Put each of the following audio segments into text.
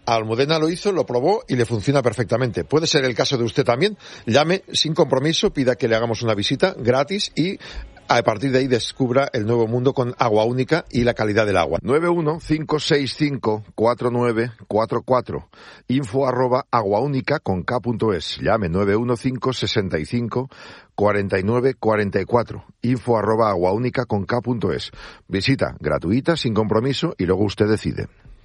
Almudena lo hizo, lo probó y le funciona perfectamente. Puede ser el caso de usted también. Llame sin compromiso, pida que le hagamos una visita gratis y a partir de ahí descubra el nuevo mundo con Agua Única y la calidad del agua. 915654944. info@aguaunica.es. Llame 915654944. info@aguaunica.es. Visita gratuita, sin compromiso y luego usted decide.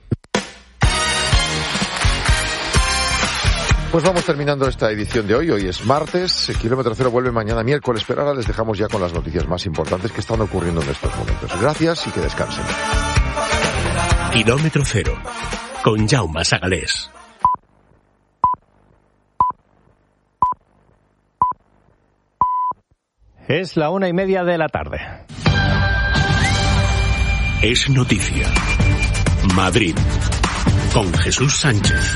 Pues vamos terminando esta edición de hoy. Hoy es martes, Kilómetro Cero vuelve mañana miércoles, pero ahora les dejamos ya con las noticias más importantes que están ocurriendo en estos momentos. Gracias y que descansen. Kilómetro Cero, con Jaume Sagalés. Es la 1:30 de la tarde. Es noticia. Madrid, con Jesús Sánchez.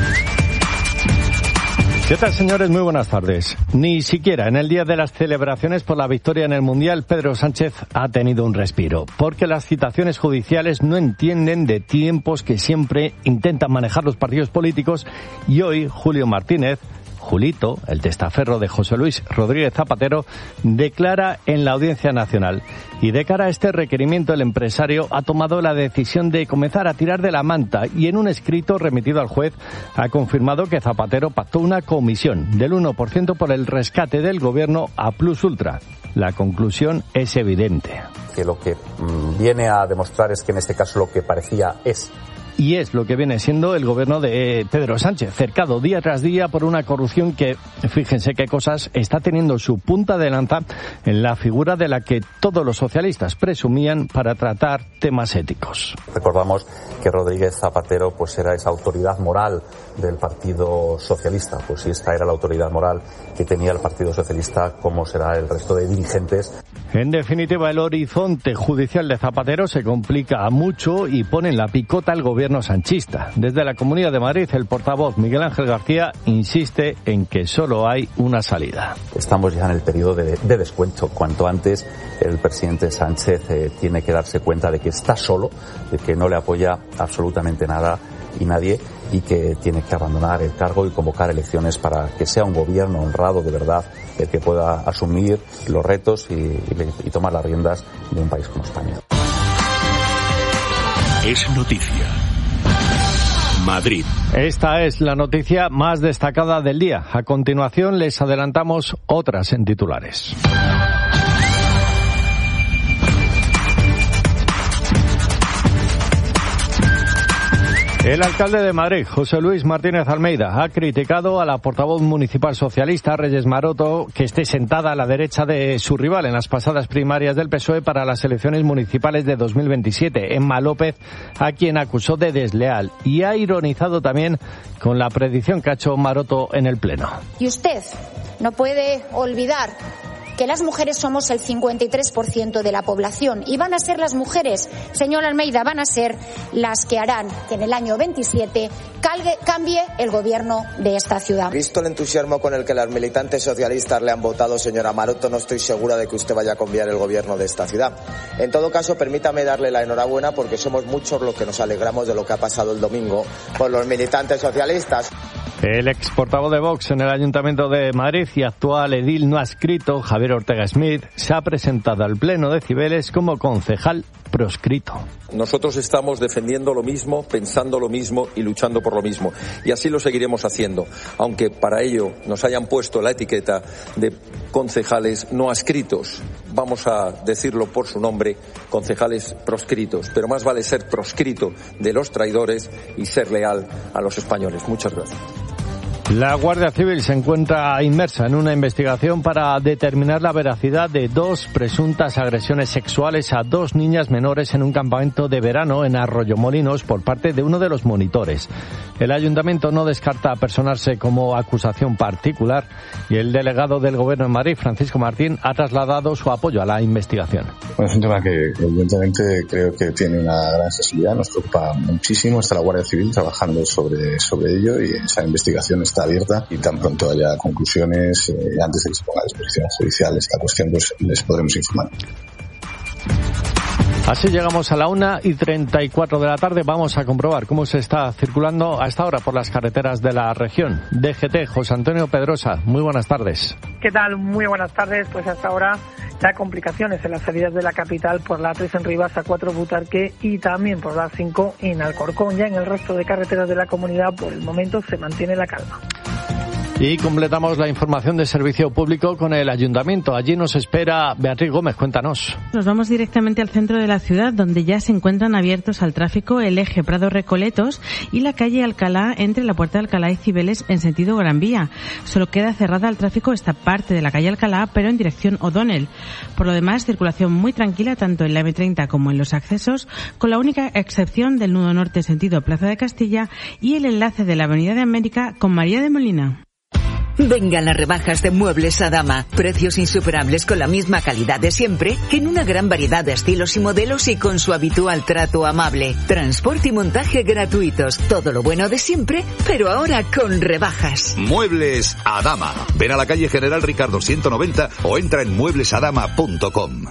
¿Qué tal, señores? Muy buenas tardes. Ni siquiera en el día de las celebraciones por la victoria en el Mundial, Pedro Sánchez ha tenido un respiro, porque las citaciones judiciales no entienden de tiempos que siempre intentan manejar los partidos políticos y hoy Julio Martínez, Julito, el testaferro de José Luis Rodríguez Zapatero, declara en la Audiencia Nacional. Y de cara a este requerimiento, el empresario ha tomado la decisión de comenzar a tirar de la manta y en un escrito remitido al juez ha confirmado que Zapatero pactó una comisión del 1% por el rescate del gobierno a Plus Ultra. La conclusión es evidente. Que lo que viene a demostrar es que en este caso lo que parecía es. Y es lo que viene siendo el gobierno de Pedro Sánchez, cercado día tras día por una corrupción que, fíjense qué cosas, está teniendo su punta de lanza en la figura de la que todos los socialistas presumían para tratar temas éticos. Recordamos que Rodríguez Zapatero pues era esa autoridad moral del Partido Socialista. Pues si esta era la autoridad moral que tenía el Partido Socialista, ¿cómo será el resto de dirigentes? En definitiva, el horizonte judicial de Zapatero se complica mucho y pone en la picota al gobierno sanchista. Desde la Comunidad de Madrid, el portavoz Miguel Ángel García insiste en que solo hay una salida. Estamos ya en el periodo de descuento. Cuanto antes el presidente Sánchez tiene que darse cuenta de que está solo, de que no le apoya absolutamente nada y nadie, y que tiene que abandonar el cargo y convocar elecciones para que sea un gobierno honrado de verdad, el que pueda asumir los retos y tomar las riendas de un país como España. Es noticia. Madrid. Esta es la noticia más destacada del día. A continuación les adelantamos otras en titulares. El alcalde de Madrid, José Luis Martínez Almeida, ha criticado a la portavoz municipal socialista, Reyes Maroto, que esté sentada a la derecha de su rival en las pasadas primarias del PSOE para las elecciones municipales de 2027, Emma López, a quien acusó de desleal. Y ha ironizado también con la predicción que ha hecho Maroto en el Pleno. Y usted no puede olvidar que las mujeres somos el 53% de la población y van a ser las mujeres, señor Almeida, van a ser las que harán que en el año 27 cambie el gobierno de esta ciudad. Visto el entusiasmo con el que las militantes socialistas le han votado, señora Maroto, no estoy segura de que usted vaya a cambiar el gobierno de esta ciudad. En todo caso, permítame darle la enhorabuena porque somos muchos los que nos alegramos de lo que ha pasado el domingo con los militantes socialistas. El ex portavoz de Vox en el Ayuntamiento de Madrid y actual edil no adscrito, Javier Ortega Smith, se ha presentado al Pleno de Cibeles como concejal proscrito. Nosotros estamos defendiendo lo mismo, pensando lo mismo y luchando por lo mismo. Y así lo seguiremos haciendo, aunque para ello nos hayan puesto la etiqueta de concejales no adscritos. Vamos a decirlo por su nombre, concejales proscritos. Pero más vale ser proscrito de los traidores y ser leal a los españoles. Muchas gracias. La Guardia Civil se encuentra inmersa en una investigación para determinar la veracidad de dos presuntas agresiones sexuales a dos niñas menores en un campamento de verano en Arroyomolinos por parte de uno de los monitores. El ayuntamiento no descarta personarse como acusación particular y el delegado del Gobierno en Madrid, Francisco Martín, ha trasladado su apoyo a la investigación. Bueno, es un tema que evidentemente creo que tiene una gran sensibilidad, nos preocupa muchísimo. Está la Guardia Civil trabajando sobre ello y esa investigación está abierta y tan pronto haya conclusiones, antes de que se ponga a disposición judicial esta cuestión, pues les podremos informar. Así llegamos a la 1:34 de la tarde. Vamos a comprobar cómo se está circulando a esta hora por las carreteras de la región. DGT, José Antonio Pedrosa, muy buenas tardes. ¿Qué tal? Muy buenas tardes. Pues hasta ahora ya complicaciones en las salidas de la capital por la A3 en Rivas, A4 Butarque y también por la A5 en Alcorcón. Ya en el resto de carreteras de la comunidad por el momento se mantiene la calma. Y completamos la información de servicio público con el Ayuntamiento. Allí nos espera Beatriz Gómez, cuéntanos. Nos vamos directamente al centro de la ciudad, donde ya se encuentran abiertos al tráfico el eje Prado-Recoletos y la calle Alcalá entre la Puerta de Alcalá y Cibeles en sentido Gran Vía. Solo queda cerrada al tráfico esta parte de la calle Alcalá, pero en dirección O'Donnell. Por lo demás, circulación muy tranquila tanto en la M30 como en los accesos, con la única excepción del nudo norte sentido Plaza de Castilla y el enlace de la Avenida de América con María de Molina. Vengan las rebajas de Muebles Adama. Precios insuperables con la misma calidad de siempre, que en una gran variedad de estilos y modelos y con su habitual trato amable. Transporte y montaje gratuitos. Todo lo bueno de siempre, pero ahora con rebajas. Muebles Adama. Ven a la calle General Ricardo 190 o entra en mueblesadama.com.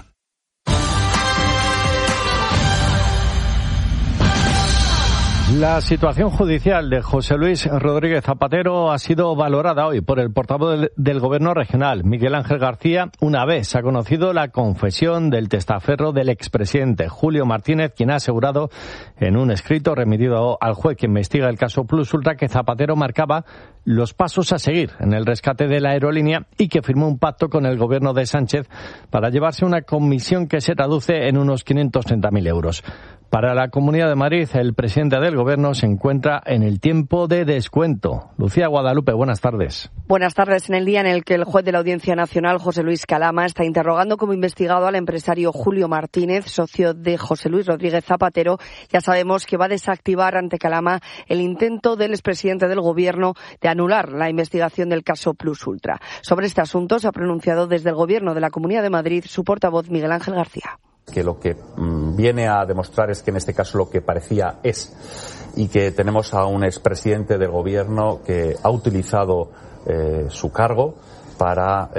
La situación judicial de José Luis Rodríguez Zapatero ha sido valorada hoy por el portavoz del Gobierno regional, Miguel Ángel García, una vez ha conocido la confesión del testaferro del expresidente Julio Martínez, quien ha asegurado en un escrito remitido al juez que investiga el caso Plus Ultra que Zapatero marcaba los pasos a seguir en el rescate de la aerolínea y que firmó un pacto con el Gobierno de Sánchez para llevarse una comisión que se traduce en unos 530.000 euros. Para la Comunidad de Madrid, el presidente del Gobierno se encuentra en el tiempo de descuento. Lucía Guadalupe, buenas tardes. Buenas tardes. En el día en el que el juez de la Audiencia Nacional, José Luis Calama, está interrogando como investigado al empresario Julio Martínez, socio de José Luis Rodríguez Zapatero, ya sabemos que va a desactivar ante Calama el intento del expresidente del Gobierno de anular la investigación del caso Plus Ultra. Sobre este asunto se ha pronunciado desde el Gobierno de la Comunidad de Madrid su portavoz Miguel Ángel García. Que lo que viene a demostrar es que en este caso lo que parecía es, y que tenemos a un expresidente del Gobierno que ha utilizado su cargo para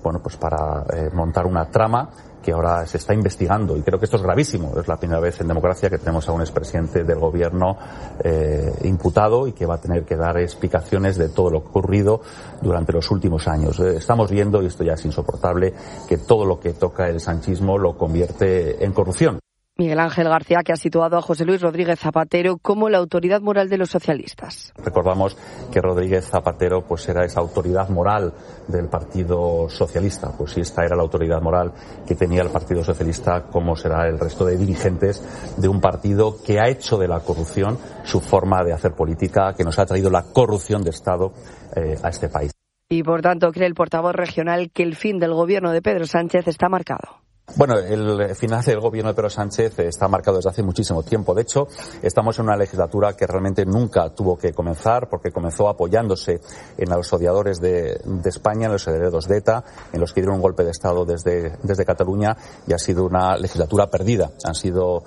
montar una trama que ahora se está investigando, y creo que esto es gravísimo. Es la primera vez en democracia que tenemos a un expresidente del Gobierno imputado y que va a tener que dar explicaciones de todo lo ocurrido durante los últimos años. Estamos viendo, y esto ya es insoportable, que todo lo que toca el sanchismo lo convierte en corrupción. Miguel Ángel García, que ha situado a José Luis Rodríguez Zapatero como la autoridad moral de los socialistas. Recordamos que Rodríguez Zapatero pues era esa autoridad moral del Partido Socialista. Pues si esta era la autoridad moral que tenía el Partido Socialista, ¿cómo será el resto de dirigentes de un partido que ha hecho de la corrupción su forma de hacer política, que nos ha traído la corrupción de Estado a este país? Y por tanto cree el portavoz regional que el fin del gobierno de Pedro Sánchez está marcado. Bueno, el final del gobierno de Pedro Sánchez está marcado desde hace muchísimo tiempo. De hecho, estamos en una legislatura que realmente nunca tuvo que comenzar, porque comenzó apoyándose en los odiadores de España, en los herederos de ETA, en los que dieron un golpe de Estado desde Cataluña, y ha sido una legislatura perdida. Han sido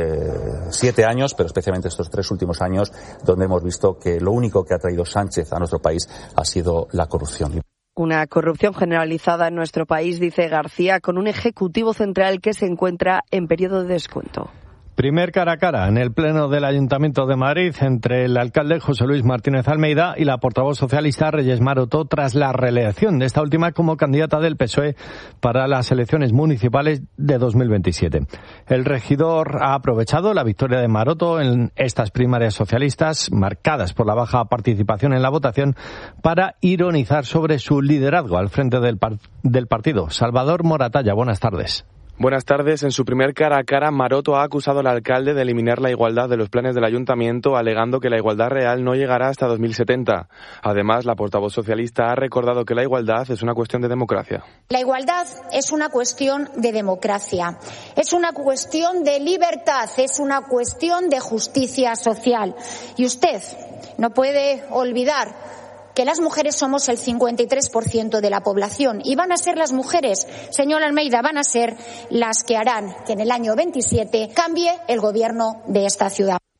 7 años, pero especialmente estos 3 últimos años, donde hemos visto que lo único que ha traído Sánchez a nuestro país ha sido la corrupción. Una corrupción generalizada en nuestro país, dice García, con un ejecutivo central que se encuentra en periodo de descuento. Primer cara a cara en el Pleno del Ayuntamiento de Madrid entre el alcalde José Luis Martínez Almeida y la portavoz socialista Reyes Maroto tras la reelección de esta última como candidata del PSOE para las elecciones municipales de 2027. El regidor ha aprovechado la victoria de Maroto en estas primarias socialistas, marcadas por la baja participación en la votación, para ironizar sobre su liderazgo al frente del partido. Salvador Moratalla, buenas tardes. Buenas tardes. En su primer cara a cara, Maroto ha acusado al alcalde de eliminar la igualdad de los planes del ayuntamiento, alegando que la igualdad real no llegará hasta 2070. Además, la portavoz socialista ha recordado que la igualdad es una cuestión de democracia. La igualdad es una cuestión de democracia, es una cuestión de libertad, es una cuestión de justicia social. Y usted no puede olvidar que las mujeres somos el 53% de la población y van a ser las mujeres, señor Almeida, van a ser las que harán que en el año 27 cambie el gobierno de esta ciudad.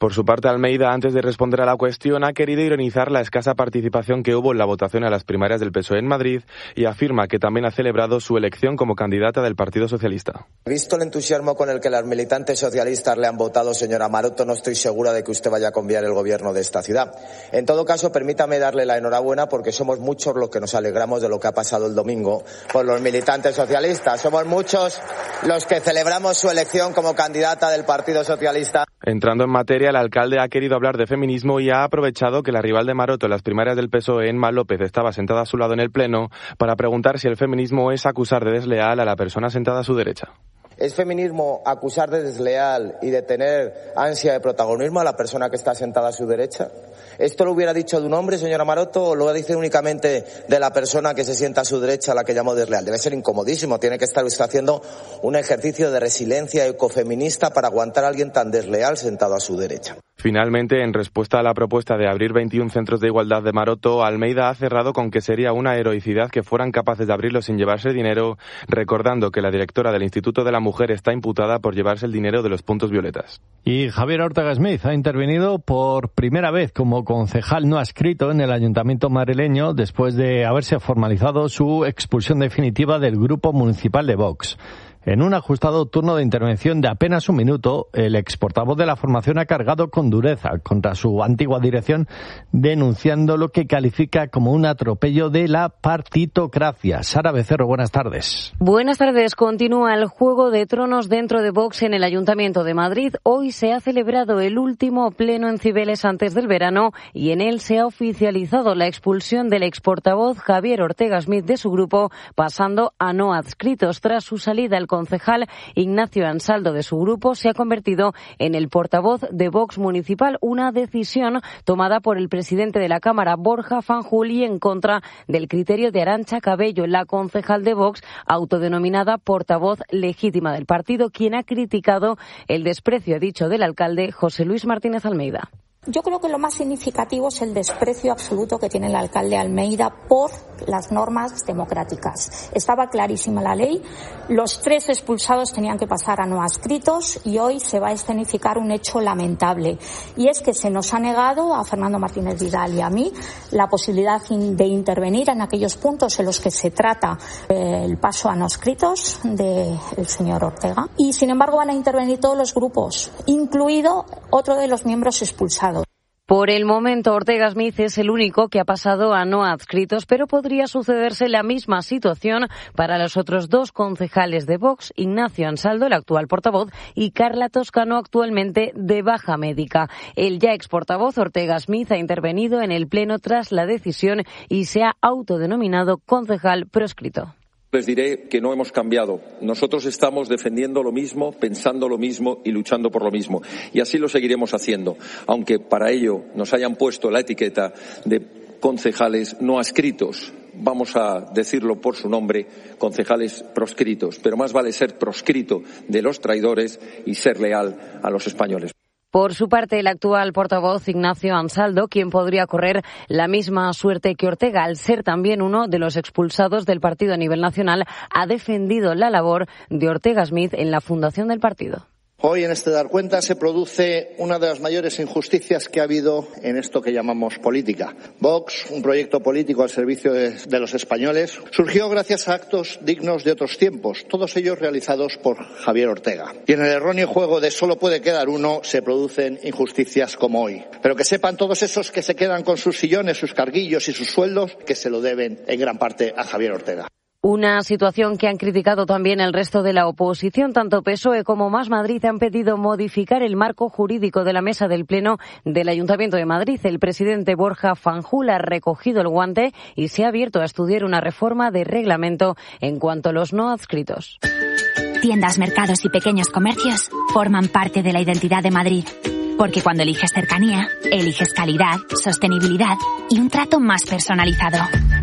Por su parte, Almeida, antes de responder a la cuestión, ha querido ironizar la escasa participación que hubo en la votación a las primarias del PSOE en Madrid y afirma que también ha celebrado su elección como candidata del Partido Socialista. Visto el entusiasmo con el que las militantes socialistas le han votado, señora Maroto, no estoy segura de que usted vaya a cambiar el gobierno de esta ciudad. En todo caso, permítame darle la enhorabuena porque somos muchos los que nos alegramos de lo que ha pasado el domingo con los militantes socialistas. Somos muchos los que celebramos su elección como candidata del Partido Socialista. Entrando en materia, el alcalde ha querido hablar de feminismo y ha aprovechado que la rival de Maroto en las primarias del PSOE, Emma López, estaba sentada a su lado en el pleno para preguntar si el feminismo es acusar de desleal a la persona sentada a su derecha. ¿Es feminismo acusar de desleal y de tener ansia de protagonismo a la persona que está sentada a su derecha? ¿Esto lo hubiera dicho de un hombre, señora Maroto, o lo dice únicamente de la persona que se sienta a su derecha, a la que llamó desleal? Debe ser incomodísimo. Tiene que estar usted haciendo un ejercicio de resiliencia ecofeminista para aguantar a alguien tan desleal sentado a su derecha. Finalmente, en respuesta a la propuesta de abrir 21 centros de igualdad de Maroto, Almeida ha cerrado con que sería una heroicidad que fueran capaces de abrirlos sin llevarse dinero, recordando que la directora del Instituto de la Mujer está imputada por llevarse el dinero de los puntos violetas. Y Javier Ortega Smith ha intervenido por primera vez como concejal no adscrito en el Ayuntamiento madrileño después de haberse formalizado su expulsión definitiva del Grupo Municipal de Vox. En un ajustado turno de intervención de apenas un minuto, el exportavoz de la formación ha cargado con dureza contra su antigua dirección, denunciando lo que califica como un atropello de la partitocracia. Sara Becerro, buenas tardes. Buenas tardes. Continúa el Juego de Tronos dentro de Vox en el Ayuntamiento de Madrid. Hoy se ha celebrado el último pleno en Cibeles antes del verano y en él se ha oficializado la expulsión del exportavoz Javier Ortega Smith de su grupo, pasando a no adscritos. Tras su salida, el concejal Ignacio Ansaldo de su grupo se ha convertido en el portavoz de Vox Municipal, una decisión tomada por el presidente de la Cámara, Borja Fanjul, y en contra del criterio de Arantxa Cabello, la concejal de Vox, autodenominada portavoz legítima del partido, quien ha criticado el desprecio, dicho, del alcalde José Luis Martínez Almeida. Yo creo que lo más significativo es el desprecio absoluto que tiene el alcalde Almeida por las normas democráticas. Estaba clarísima la ley, los 3 expulsados tenían que pasar a no adscritos y hoy se va a escenificar un hecho lamentable. Y es que se nos ha negado a Fernando Martínez Vidal y a mí la posibilidad de intervenir en aquellos puntos en los que se trata el paso a no adscritos del señor Ortega. Y sin embargo van a intervenir todos los grupos, incluido otro de los miembros expulsados. Por el momento, Ortega Smith es el único que ha pasado a no adscritos, pero podría sucederse la misma situación para los otros 2 concejales de Vox, Ignacio Ansaldo, el actual portavoz, y Carla Toscano, actualmente de baja médica. El ya ex portavoz Ortega Smith ha intervenido en el Pleno tras la decisión y se ha autodenominado concejal proscrito. Les diré que no hemos cambiado. Nosotros estamos defendiendo lo mismo, pensando lo mismo y luchando por lo mismo. Y así lo seguiremos haciendo, aunque para ello nos hayan puesto la etiqueta de concejales no adscritos. Vamos a decirlo por su nombre, concejales proscritos. Pero más vale ser proscrito de los traidores y ser leal a los españoles. Por su parte, el actual portavoz Ignacio Ansaldo, quien podría correr la misma suerte que Ortega, al ser también uno de los expulsados del partido a nivel nacional, ha defendido la labor de Ortega Smith en la fundación del partido. Hoy, en este dar cuenta, se produce una de las mayores injusticias que ha habido en esto que llamamos política. Vox, un proyecto político al servicio de los españoles, surgió gracias a actos dignos de otros tiempos, todos ellos realizados por Javier Ortega. Y en el erróneo juego de solo puede quedar uno, se producen injusticias como hoy. Pero que sepan todos esos que se quedan con sus sillones, sus carguillos y sus sueldos, que se lo deben en gran parte a Javier Ortega. Una situación que han criticado también el resto de la oposición. Tanto PSOE como Más Madrid han pedido modificar el marco jurídico de la mesa del Pleno del Ayuntamiento de Madrid. El presidente Borja Fanjul ha recogido el guante y se ha abierto a estudiar una reforma de reglamento en cuanto a los no adscritos. Tiendas, mercados y pequeños comercios forman parte de la identidad de Madrid. Porque cuando eliges cercanía, eliges calidad, sostenibilidad y un trato más personalizado.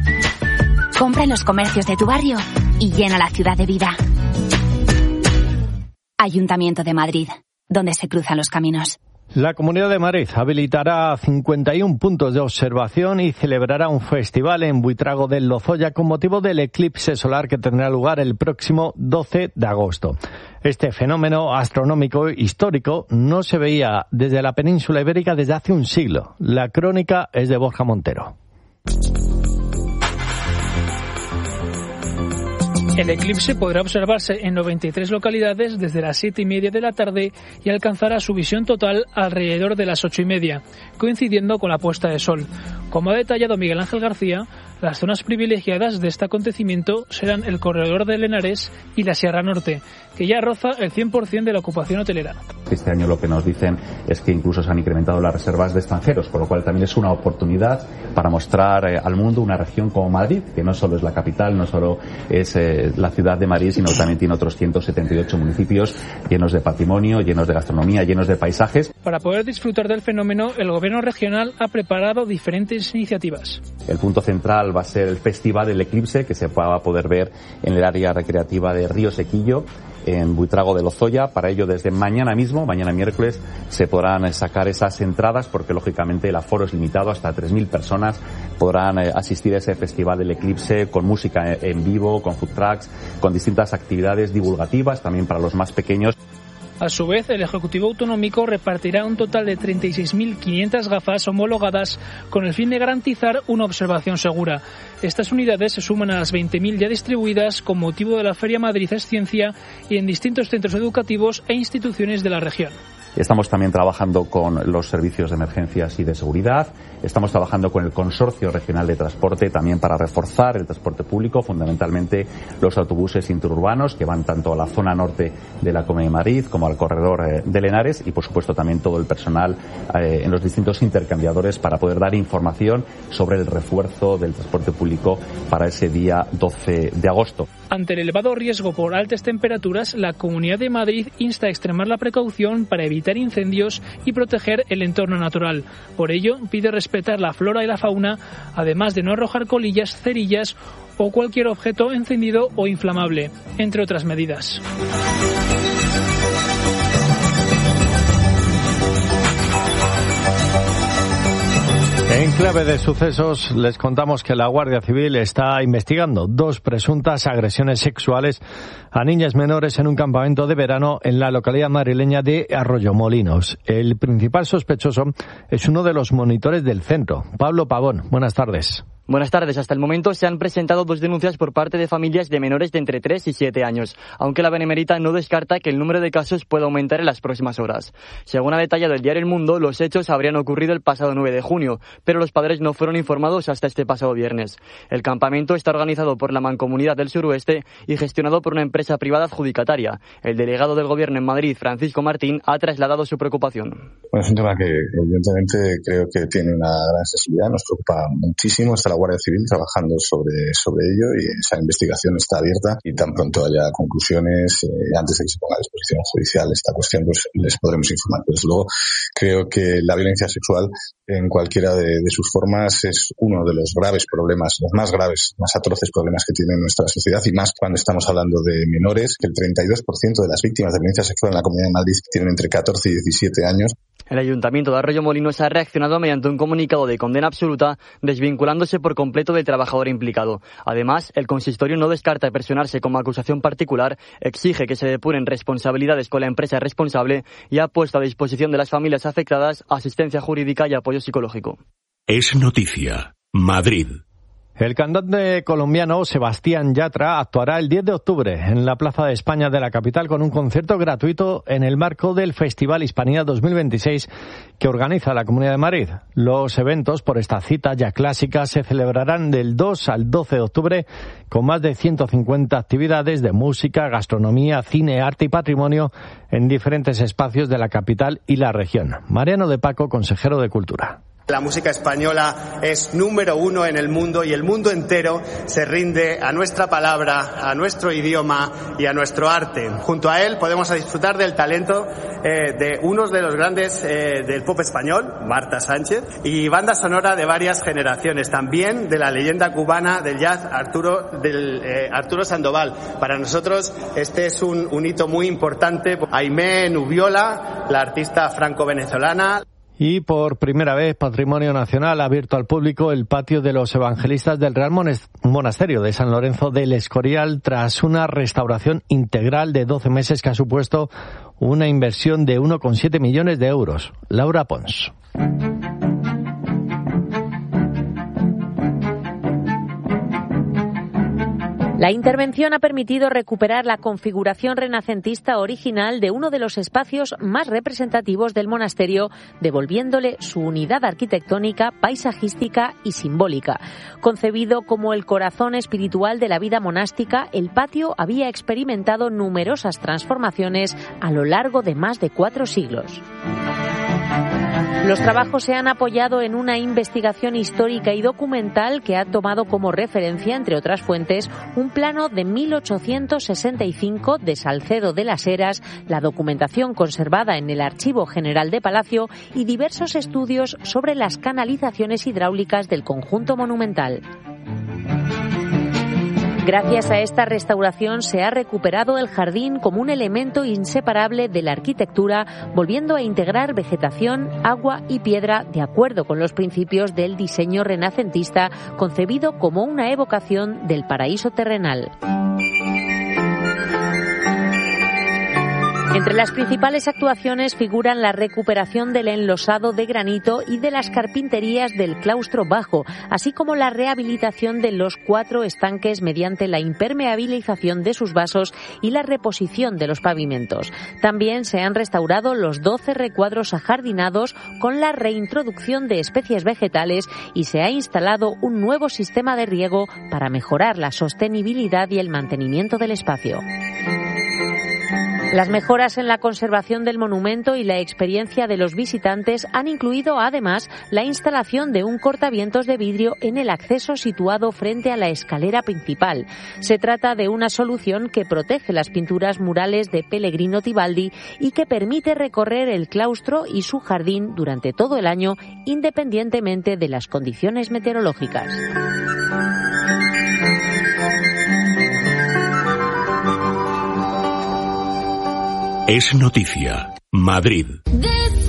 Compra en los comercios de tu barrio y llena la ciudad de vida. Ayuntamiento de Madrid, donde se cruzan los caminos. La Comunidad de Madrid habilitará 51 puntos de observación y celebrará un festival en Buitrago del Lozoya con motivo del eclipse solar que tendrá lugar el próximo 12 de agosto. Este fenómeno astronómico histórico no se veía desde la península ibérica desde hace un siglo. La crónica es de Borja Montero. El eclipse podrá observarse en 93 localidades desde las 7:30 de la tarde y alcanzará su visión total alrededor de las 8:30, coincidiendo con la puesta de sol. Como ha detallado Miguel Ángel García, las zonas privilegiadas de este acontecimiento serán el corredor de Lenares y la Sierra Norte, que ya roza el 100% de la ocupación hotelera. Este año lo que nos dicen es que incluso se han incrementado las reservas de extranjeros, con lo cual también es una oportunidad para mostrar al mundo una región como Madrid, que no solo es la capital, no solo es la ciudad de Madrid, sino también tiene otros 178 municipios llenos de patrimonio, llenos de gastronomía, llenos de paisajes. Para poder disfrutar del fenómeno, el gobierno regional ha preparado diferentes iniciativas. El punto central va a ser el Festival del Eclipse, que se va a poder ver en el área recreativa de Río Sequillo, en Buitrago de Lozoya. Para ello, desde mañana mismo, mañana miércoles, se podrán sacar esas entradas porque, lógicamente, el aforo es limitado. Hasta 3.000 personas podrán asistir a ese Festival del Eclipse con música en vivo, con food trucks, con distintas actividades divulgativas, también para los más pequeños. A su vez, el Ejecutivo Autonómico repartirá un total de 36.500 gafas homologadas con el fin de garantizar una observación segura. Estas unidades se suman a las 20.000 ya distribuidas con motivo de la Feria Madrid es Ciencia y en distintos centros educativos e instituciones de la región. Estamos también trabajando con los servicios de emergencias y de seguridad. Estamos trabajando con el Consorcio Regional de Transporte también para reforzar el transporte público, fundamentalmente los autobuses interurbanos que van tanto a la zona norte de la Comunidad de Madrid como al corredor de Lenares y, por supuesto, también todo el personal en los distintos intercambiadores para poder dar información sobre el refuerzo del transporte público para ese día 12 de agosto. Ante el elevado riesgo por altas temperaturas, la Comunidad de Madrid insta a extremar la precaución para evitar incendios y proteger el entorno natural. Por ello, pide respetar la flora y la fauna, además de no arrojar colillas, cerillas o cualquier objeto encendido o inflamable, entre otras medidas. En clave de sucesos les contamos que la Guardia Civil está investigando 2 presuntas agresiones sexuales a niñas menores en un campamento de verano en la localidad madrileña de Arroyomolinos. El principal sospechoso es uno de los monitores del centro. Pablo Pavón, buenas tardes. Buenas tardes. Hasta el momento se han presentado 2 denuncias por parte de familias de menores de entre 3 y 7 años, aunque la Benemérita no descarta que el número de casos pueda aumentar en las próximas horas. Según ha detallado el diario El Mundo, los hechos habrían ocurrido el pasado 9 de junio, pero los padres no fueron informados hasta este pasado viernes. El campamento está organizado por la Mancomunidad del Suroeste y gestionado por una empresa privada adjudicataria. El delegado del Gobierno en Madrid, Francisco Martín, ha trasladado su preocupación. Bueno, es un tema que evidentemente creo que tiene una gran sensibilidad, nos preocupa muchísimo. Está la Guardia Civil trabajando sobre ello y esa investigación está abierta y tan pronto haya conclusiones, antes de que se ponga a disposición judicial esta cuestión, pues les podremos informar. Desde luego, creo que la violencia sexual en cualquiera de sus formas es uno de los graves problemas, los más graves, más atroces problemas que tiene nuestra sociedad y más cuando estamos hablando de menores, que el 32% de las víctimas de violencia sexual en la Comunidad de Madrid tienen entre 14 y 17 años. El Ayuntamiento de Arroyomolinos ha reaccionado mediante un comunicado de condena absoluta, desvinculándose por completo del trabajador implicado. Además, el consistorio no descarta personarse como acusación particular, exige que se depuren responsabilidades con la empresa responsable y ha puesto a disposición de las familias afectadas asistencia jurídica y apoyo psicológico. Es noticia. Madrid. El cantante colombiano Sebastián Yatra actuará el 10 de octubre en la Plaza de España de la capital con un concierto gratuito en el marco del Festival Hispanidad 2026 que organiza la Comunidad de Madrid. Los eventos por esta cita ya clásica se celebrarán del 2 al 12 de octubre con más de 150 actividades de música, gastronomía, cine, arte y patrimonio en diferentes espacios de la capital y la región. Mariano de Paco, consejero de Cultura. La música española es número 1 en el mundo y el mundo entero se rinde a nuestra palabra, a nuestro idioma y a nuestro arte. Junto a él podemos disfrutar del talento de unos de los grandes del pop español, Marta Sánchez, y banda sonora de varias generaciones, también de la leyenda cubana del jazz Arturo Sandoval. Para nosotros este es un hito muy importante. Aimé Nubiola, la artista franco-venezolana. Y por primera vez, Patrimonio Nacional ha abierto al público el patio de los evangelistas del Real Monasterio de San Lorenzo del Escorial tras una restauración integral de 12 meses que ha supuesto una inversión de 1,7 millones de euros. Laura Pons. La intervención ha permitido recuperar la configuración renacentista original de uno de los espacios más representativos del monasterio, devolviéndole su unidad arquitectónica, paisajística y simbólica. Concebido como el corazón espiritual de la vida monástica, el patio había experimentado numerosas transformaciones a lo largo de más de 4 siglos. Los trabajos se han apoyado en una investigación histórica y documental que ha tomado como referencia, entre otras fuentes, un plano de 1865 de Salcedo de las Heras, la documentación conservada en el Archivo General de Palacio y diversos estudios sobre las canalizaciones hidráulicas del conjunto monumental. Gracias a esta restauración se ha recuperado el jardín como un elemento inseparable de la arquitectura, volviendo a integrar vegetación, agua y piedra de acuerdo con los principios del diseño renacentista, concebido como una evocación del paraíso terrenal. Entre las principales actuaciones figuran la recuperación del enlosado de granito y de las carpinterías del claustro bajo, así como la rehabilitación de los 4 estanques mediante la impermeabilización de sus vasos y la reposición de los pavimentos. También se han restaurado los 12 recuadros ajardinados con la reintroducción de especies vegetales y se ha instalado un nuevo sistema de riego para mejorar la sostenibilidad y el mantenimiento del espacio. Las mejoras en la conservación del monumento y la experiencia de los visitantes han incluido además la instalación de un cortavientos de vidrio en el acceso situado frente a la escalera principal. Se trata de una solución que protege las pinturas murales de Pellegrino Tibaldi y que permite recorrer el claustro y su jardín durante todo el año, independientemente de las condiciones meteorológicas. Es noticia. Madrid.